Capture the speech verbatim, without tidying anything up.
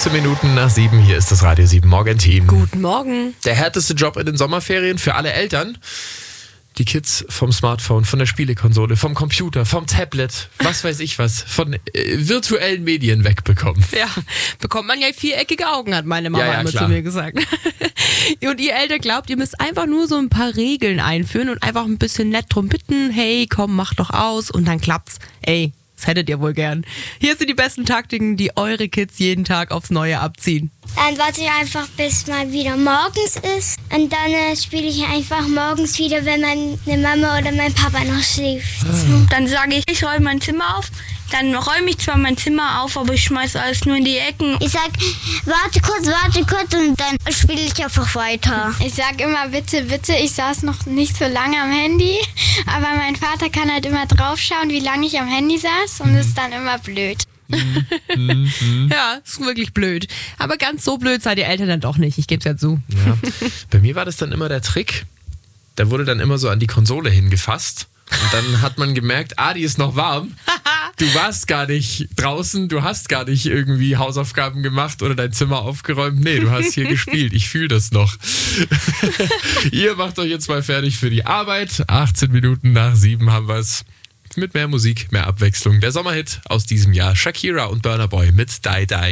fünfzehn Minuten nach sieben, hier ist das Radio sieben Morgenteam. Guten Morgen. Der härteste Job in den Sommerferien für alle Eltern. Die Kids vom Smartphone, von der Spielekonsole, vom Computer, vom Tablet, was weiß ich was, von äh, virtuellen Medien wegbekommen. Ja, bekommt man ja viereckige Augen, hat meine Mama Ja, ja, immer klar. zu mir gesagt. Und ihr Eltern glaubt, ihr müsst einfach nur so ein paar Regeln einführen und einfach ein bisschen nett drum bitten, hey, komm, mach doch aus und dann klappt's. Ey, das hättet ihr wohl gern. Hier sind die besten Taktiken, die eure Kids jeden Tag aufs Neue abziehen. Dann warte ich einfach, bis mal wieder morgens ist. Und dann äh, spiele ich einfach morgens wieder, wenn meine Mama oder mein Papa noch schläft. Dann sage ich, ich räume mein Zimmer auf. Dann räume ich zwar mein Zimmer auf, aber ich schmeiße alles nur in die Ecken. Ich sag, warte kurz, warte kurz und dann spiele ich einfach weiter. Ich sag immer bitte, bitte. Ich saß noch nicht so lange am Handy, aber mein Vater kann halt immer draufschauen, wie lange ich am Handy saß und das ist dann immer blöd. Ja, ist wirklich blöd. Aber ganz so blöd seid ihr Eltern dann doch nicht, ich geb's ja zu. Ja. Bei mir war das dann immer der Trick, da wurde dann immer so an die Konsole hingefasst. Und dann hat man gemerkt, ah, die ist noch warm. Du warst gar nicht draußen, du hast gar nicht irgendwie Hausaufgaben gemacht oder dein Zimmer aufgeräumt. Nee, du hast hier gespielt. Ich fühle das noch. Ihr macht euch jetzt mal fertig für die Arbeit. achtzehn Minuten nach sieben haben wir es. Mit mehr Musik, mehr Abwechslung. Der Sommerhit aus diesem Jahr. Shakira und Burna Boy mit Die Die.